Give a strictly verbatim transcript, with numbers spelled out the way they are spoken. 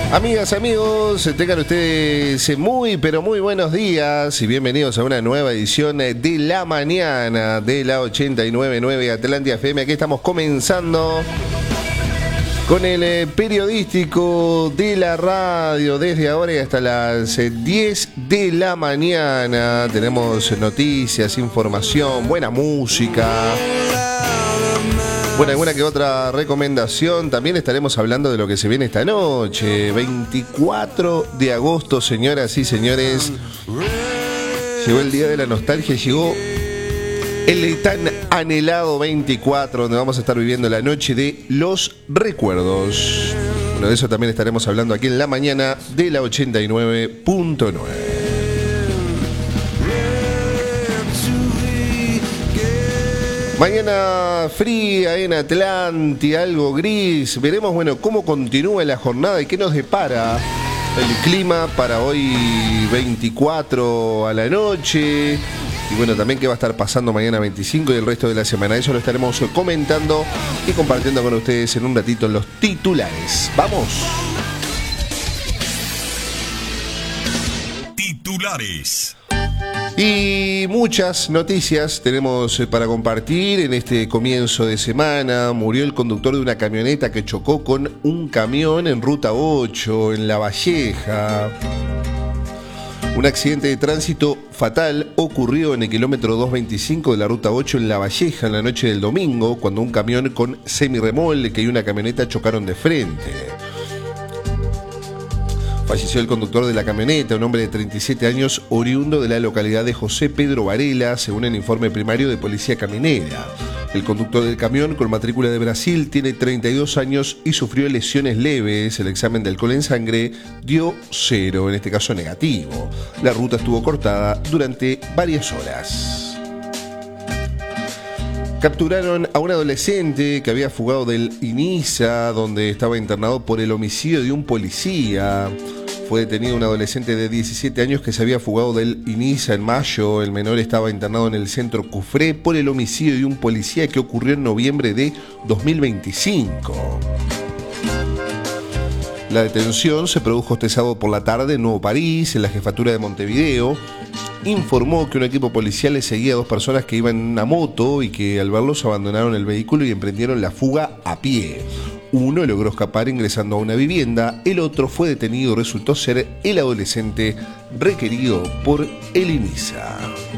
Amigas, amigos, tengan ustedes muy, pero muy buenos días y bienvenidos a una nueva edición de La Mañana de la ochenta y nueve punto nueve Atlántida F M. Aquí estamos comenzando con el periodístico de la radio desde ahora y hasta las diez de la mañana. Tenemos noticias, información, buena música. Bueno, alguna que otra recomendación. También estaremos hablando de lo que se viene esta noche. veinticuatro de agosto, señoras y señores. Llegó el día de la nostalgia, llegó el tan anhelado veinticuatro, donde vamos a estar viviendo la noche de los recuerdos. Bueno, de eso también estaremos hablando aquí en La Mañana de la ochenta y nueve punto nueve. Mañana fría en Atlántida, algo gris. Veremos, bueno, cómo continúa la jornada y qué nos depara el clima para hoy veinticuatro a la noche. Y bueno, también qué va a estar pasando mañana veinticinco y el resto de la semana. Eso lo estaremos comentando y compartiendo con ustedes en un ratito en los titulares. ¡Vamos! Titulares. Y muchas noticias tenemos para compartir en este comienzo de semana. Murió el conductor de una camioneta que chocó con un camión en Ruta ocho, en La Valleja. Un accidente de tránsito fatal ocurrió en el kilómetro doscientos veinticinco de la Ruta ocho en La Valleja en la noche del domingo, cuando un camión con semirremolque y una camioneta chocaron de frente. Falleció el conductor de la camioneta, un hombre de treinta y siete años, oriundo de la localidad de José Pedro Varela, según el informe primario de Policía Caminera. El conductor del camión, con matrícula de Brasil, tiene treinta y dos años y sufrió lesiones leves. El examen de alcohol en sangre dio cero, en este caso negativo. La ruta estuvo cortada durante varias horas. Capturaron a un adolescente que había fugado del INISA, donde estaba internado por el homicidio de un policía. Fue detenido un adolescente de diecisiete años que se había fugado del INISA en mayo. El menor estaba internado en el centro Cufré por el homicidio de un policía que ocurrió en noviembre de dos mil veinticinco. La detención se produjo este sábado por la tarde en Nuevo París, en la jefatura de Montevideo. Informó que un equipo policial le seguía a dos personas que iban en una moto y que al verlos abandonaron el vehículo y emprendieron la fuga a pie. Uno logró escapar ingresando a una vivienda, el otro fue detenido y resultó ser el adolescente requerido por el INISA.